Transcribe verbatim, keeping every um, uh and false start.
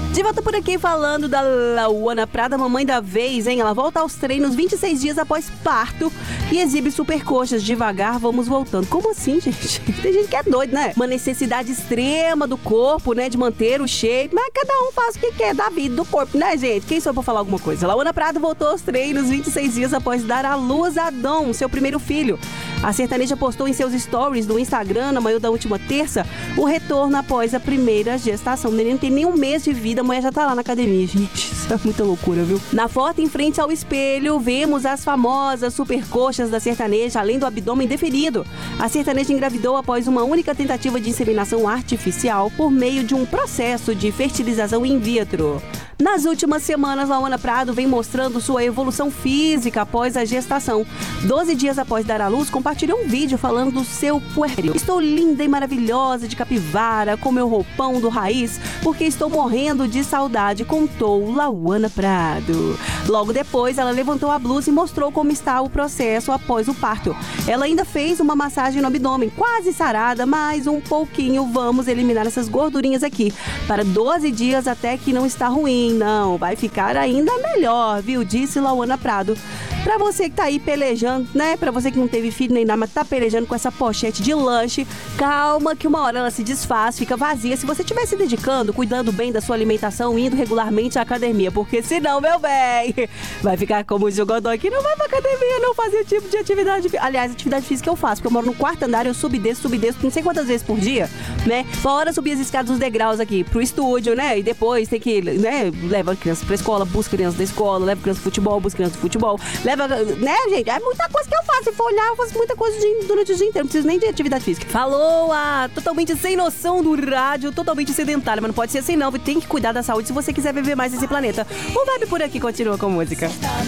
De volta por aqui falando da Lauana Prado, mamãe da vez, hein? Ela volta aos treinos vinte e seis dias após parto e exibe supercoxas. Devagar, vamos voltando. Como assim, gente? Tem gente que é doido, né? Uma necessidade extrema do corpo, né? De manter o shape. Mas cada um faz o que quer da vida, do corpo, né, gente? Quem sou pra falar alguma coisa? Lauana Prado voltou aos treinos vinte e seis dias após dar à luz a Dom, seu primeiro filho. A sertaneja postou em seus stories do Instagram, na manhã da última terça, o retorno após a primeira gestação. O neném não tem nem um mês de vida, a mulher já tá lá na academia, gente. Isso é muita loucura, viu? Na foto, em frente ao espelho, vemos as famosas supercoxas da sertaneja, além do abdômen definido. A sertaneja engravidou após uma única tentativa de inseminação artificial por meio de um processo de fertilização in vitro. Nas últimas semanas, Lauana Prado vem mostrando sua evolução física após a gestação. doze dias após dar à luz, compartilhou um vídeo falando do seu puerpério. Estou linda e maravilhosa de capivara, com meu roupão do raiz, porque estou morrendo de saudade, contou Lauana Prado. Logo depois, ela levantou a blusa e mostrou como está o processo após o parto. Ela ainda fez uma massagem no abdômen, quase sarada, mas um pouquinho. Vamos eliminar essas gordurinhas aqui. Para doze dias até que não está ruim. Não, vai ficar ainda melhor, viu? Disse Lauana Prado. Pra você que tá aí pelejando, né? Pra você que não teve filho nem nada, mas tá pelejando com essa pochete de lanche, calma que uma hora ela se desfaz, fica vazia. Se você estiver se dedicando, cuidando bem da sua alimentação, indo regularmente à academia, porque senão, meu bem, vai ficar como o jogador que não vai pra academia, não fazer tipo de atividade. Aliás, atividade física eu faço, porque eu moro no quarto andar, eu subo e desço, subo e desço, não sei quantas vezes por dia, né? Fora subir as escadas dos degraus aqui pro estúdio, né? E depois tem que, né? Leva crianças pra escola, busca crianças da escola, leva crianças do futebol, busca crianças do futebol. Leva, né, gente? É muita coisa que eu faço. Se for olhar, eu faço muita coisa de, durante o dia inteiro. Não preciso nem de atividade física. Falou a totalmente sem noção do rádio, totalmente sedentária. Mas não pode ser assim, não. Tem que cuidar da saúde se você quiser viver mais nesse planeta. O Vibe por aqui continua com música.